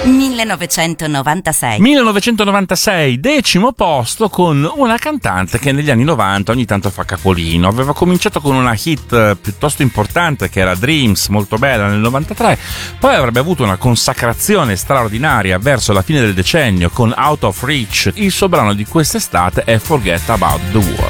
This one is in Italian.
1996. 1996, 10° posto con una cantante che negli anni 90 ogni tanto fa capolino. Aveva cominciato con una hit piuttosto importante che era Dreams, molto bella nel 93, poi avrebbe avuto una consacrazione straordinaria verso la fine del decennio con Out of Reach. Il suo brano di quest'estate è Forget About the World.